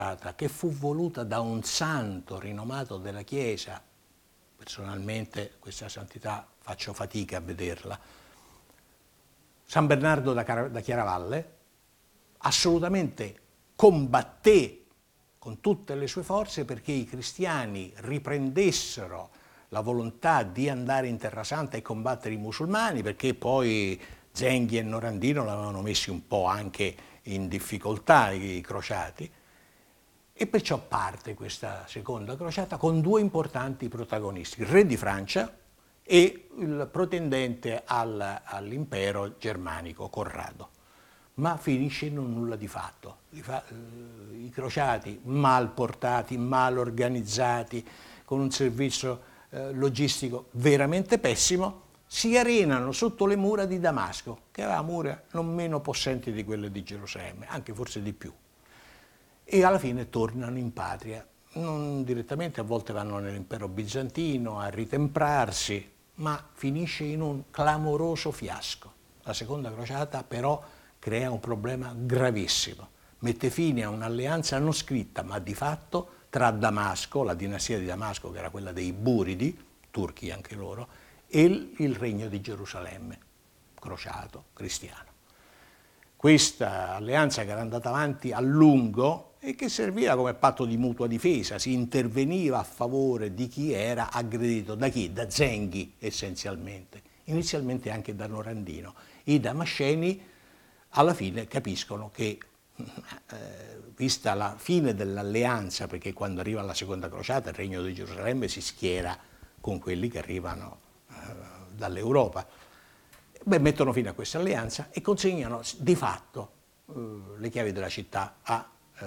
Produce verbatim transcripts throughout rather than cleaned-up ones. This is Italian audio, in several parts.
che fu voluta da un santo rinomato della Chiesa, personalmente questa santità faccio fatica a vederla, San Bernardo da, Car- da Chiaravalle, assolutamente combatté con tutte le sue forze perché i cristiani riprendessero la volontà di andare in Terra Santa e combattere i musulmani, perché poi Zenghi e Norandino l'avevano messi un po' anche in difficoltà i crociati. E perciò parte questa seconda crociata con due importanti protagonisti, il re di Francia e il pretendente al, all'impero germanico, Corrado. Ma finisce in un nulla di fatto. I crociati mal portati, mal organizzati, con un servizio eh, logistico veramente pessimo, si arenano sotto le mura di Damasco, che aveva mura non meno possenti di quelle di Gerusalemme, anche forse di più. E alla fine tornano in patria, non direttamente, a volte vanno nell'impero bizantino a ritemprarsi, ma finisce in un clamoroso fiasco. La seconda crociata però crea un problema gravissimo, mette fine a un'alleanza non scritta ma di fatto tra Damasco, la dinastia di Damasco che era quella dei Buridi, turchi anche loro, e il, il regno di Gerusalemme, crociato, cristiano. Questa alleanza che era andata avanti a lungo e che serviva come patto di mutua difesa, si interveniva a favore di chi era aggredito, da chi? Da Zenghi essenzialmente, inizialmente anche da Norandino. I damasceni alla fine capiscono che, eh, vista la fine dell'alleanza, perché quando arriva la seconda crociata il regno di Gerusalemme si schiera con quelli che arrivano eh, dall'Europa, beh, mettono fine a questa alleanza e consegnano di fatto eh, le chiavi della città a,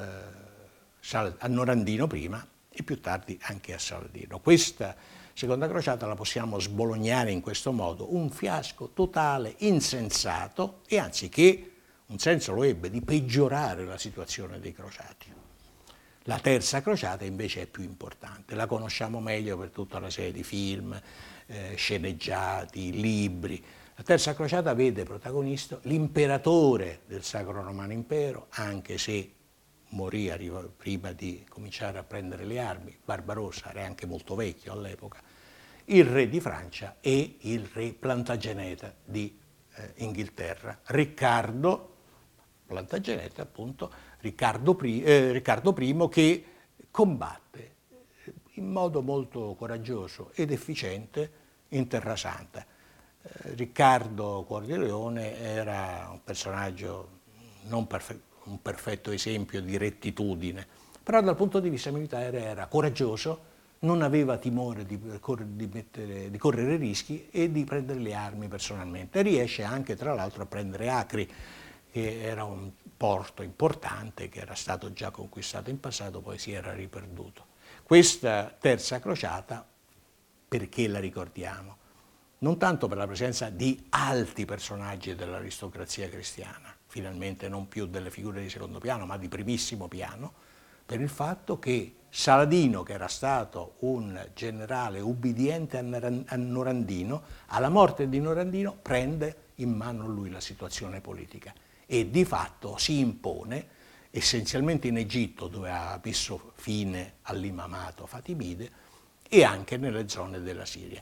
eh, a Norandino prima e più tardi anche a Saladino. Questa seconda crociata la possiamo sbolognare in questo modo, un fiasco totale, insensato, e anziché un senso lo ebbe di peggiorare la situazione dei crociati. La terza crociata invece è più importante, la conosciamo meglio per tutta una serie di film, eh, sceneggiati, libri. La terza crociata vede protagonista l'imperatore del Sacro Romano Impero, anche se morì prima di cominciare a prendere le armi, Barbarossa era anche molto vecchio all'epoca, il re di Francia e il re Plantageneta di eh, Inghilterra, Riccardo Plantageneta, appunto, Riccardo, eh, Riccardo primo, che combatte in modo molto coraggioso ed efficiente in Terra Santa. Eh, Riccardo Cuor di Leone era un personaggio non perfetto, un perfetto esempio di rettitudine, però dal punto di vista militare era coraggioso, non aveva timore di, di, mettere, di correre rischi e di prendere le armi personalmente. Riesce anche, tra l'altro, a prendere Acri, che era un porto importante che era stato già conquistato in passato, poi si era riperduto. Questa terza crociata, perché la ricordiamo? Non tanto per la presenza di alti personaggi dell'aristocrazia cristiana, finalmente non più delle figure di secondo piano, ma di primissimo piano, per il fatto che Saladino, che era stato un generale ubbidiente a Norandino, alla morte di Norandino prende in mano lui la situazione politica e di fatto si impone essenzialmente in Egitto, dove ha messo fine all'imamato fatimide, e anche nelle zone della Siria.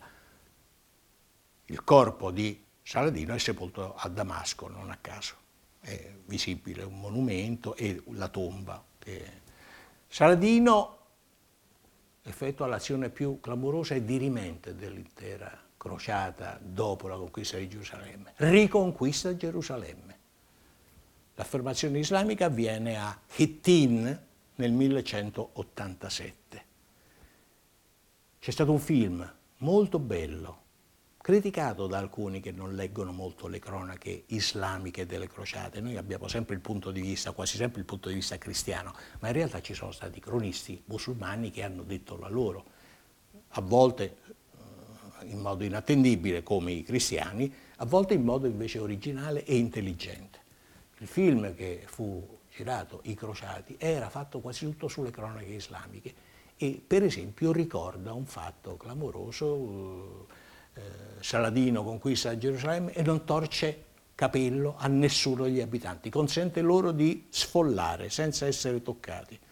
Il corpo di Saladino è sepolto a Damasco, non a caso. È visibile un monumento e la tomba. Saladino effettua l'azione più clamorosa e dirimente dell'intera crociata dopo la conquista di Gerusalemme. Riconquista Gerusalemme. L'affermazione islamica avviene a Hittin nel millecentottantasette. C'è stato un film molto bello, criticato da alcuni che non leggono molto le cronache islamiche delle crociate. Noi abbiamo sempre il punto di vista, quasi sempre il punto di vista cristiano, ma in realtà ci sono stati cronisti musulmani che hanno detto la loro, a volte in modo inattendibile come i cristiani, a volte in modo invece originale e intelligente. Il film che fu girato, I Crociati, era fatto quasi tutto sulle cronache islamiche e per esempio ricorda un fatto clamoroso. Eh, Saladino conquista Gerusalemme e non torce capello a nessuno degli abitanti, consente loro di sfollare senza essere toccati.